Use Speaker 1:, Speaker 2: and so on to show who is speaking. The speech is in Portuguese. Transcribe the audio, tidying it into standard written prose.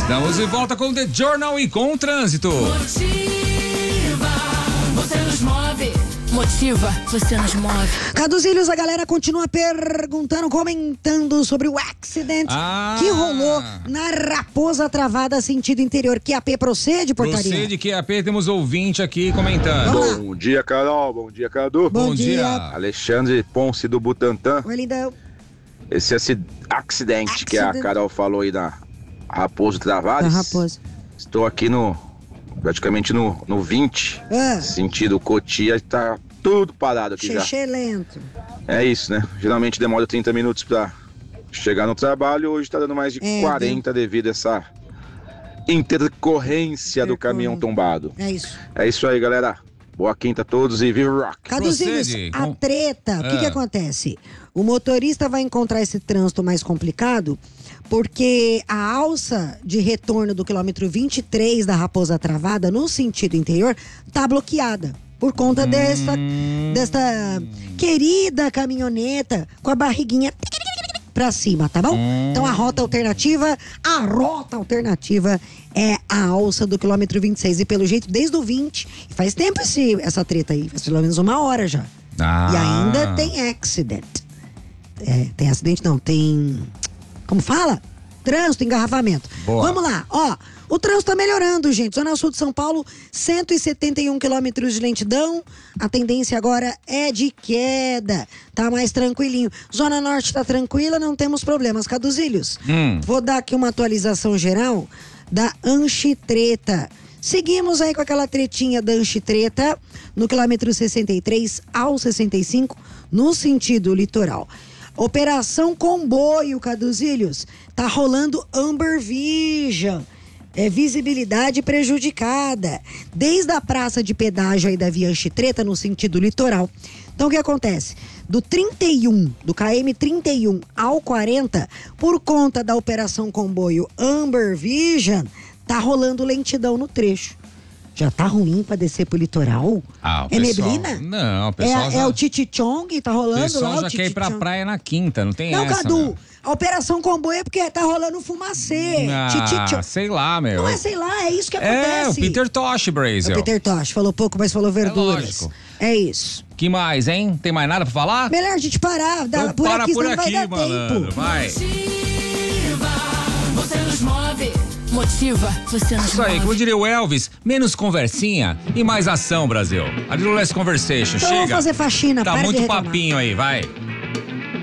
Speaker 1: Estamos de volta com The Journal e com o trânsito.
Speaker 2: Motiva, você nos move. Motiva, você nos move.
Speaker 3: Caduzilhos, a galera continua perguntando, comentando sobre o acidente que rolou na Raposa Travada, sentido interior. QAP procede, portaria?
Speaker 1: Procede, QAP, temos ouvinte aqui comentando.
Speaker 4: Bom dia, Carol. Bom dia, Cadu.
Speaker 3: Bom dia.
Speaker 4: Alexandre Ponce do Butantã.
Speaker 3: Oi, lindão.
Speaker 4: Esse acidente que a Carol falou aí da Raposo Travares.
Speaker 3: Da Raposa.
Speaker 4: Estou aqui praticamente no 20, sentido Cotia, tá tudo parado aqui já.
Speaker 3: Xexê lento.
Speaker 4: É isso, né? Geralmente demora 30 minutos pra chegar no trabalho, hoje tá dando mais de 40 devido a essa intercorrência do caminhão tombado.
Speaker 3: É isso.
Speaker 4: É isso aí, galera. Boa quinta a todos e viva o rock.
Speaker 3: Caduzilhos, a treta, o que acontece? O motorista vai encontrar esse trânsito mais complicado porque a alça de retorno do quilômetro 23 da Raposa Travada, no sentido interior, tá bloqueada. Por conta desta querida caminhoneta com a barriguinha pra cima, tá bom? Então a rota alternativa é a alça do quilômetro 26. E pelo jeito, desde o 20, faz tempo essa treta aí, faz pelo menos uma hora já. E ainda tem acident. Tem acidente não, tem... Como fala? Trânsito, engarrafamento.
Speaker 1: Boa.
Speaker 3: Vamos lá, ó. O trânsito tá melhorando, gente. Zona Sul de São Paulo, 171 quilômetros de lentidão. A tendência agora é de queda. Tá mais tranquilinho. Zona Norte tá tranquila, não temos problemas. Caduzilhos, vou dar aqui uma atualização geral da Anchitreta. Seguimos aí com aquela tretinha da Anchitreta no quilômetro 63 ao 65, no sentido litoral. Operação Comboio, Caduzilhos. Tá rolando Amber Vision. Visibilidade prejudicada. Desde a praça de pedágio aí da Via Anchitreta, no sentido litoral. Então, o que acontece? Do KM 31 ao 40, por conta da Operação Comboio Amber Vision, tá rolando lentidão no trecho. Já tá ruim pra descer pro litoral?
Speaker 1: É
Speaker 3: neblina?
Speaker 1: Não, o pessoal
Speaker 3: é o Titichong, tá rolando lá? O
Speaker 1: pessoal já quer ir pra praia na quinta, não tem
Speaker 3: não,
Speaker 1: essa.
Speaker 3: Cadu,
Speaker 1: meu.
Speaker 3: a Operação Comboio é porque tá rolando fumacê.
Speaker 1: Sei lá, meu.
Speaker 3: Não é, sei lá, é isso que acontece.
Speaker 1: É, o Peter Tosh, Brasil.
Speaker 3: O Peter Tosh, falou pouco, mas falou verduras.
Speaker 1: lógico.
Speaker 3: É isso.
Speaker 1: Que mais, hein? Tem mais nada pra falar?
Speaker 3: Melhor a gente parar,
Speaker 1: Então
Speaker 3: por
Speaker 1: para
Speaker 3: aqui,
Speaker 1: por
Speaker 3: senão
Speaker 1: aqui,
Speaker 3: vai dar
Speaker 1: malandro.
Speaker 3: tempo.
Speaker 1: Vai.
Speaker 2: Motiva, você nos move. Motiva, você nos
Speaker 1: Isso aí, como diria o Elvis, menos conversinha e mais ação, Brasil. A Little Less Conversation,
Speaker 3: Então
Speaker 1: chega.
Speaker 3: vamos fazer faxina,
Speaker 1: Tá
Speaker 3: para de
Speaker 1: muito
Speaker 3: reclamar.
Speaker 1: papinho aí, vai.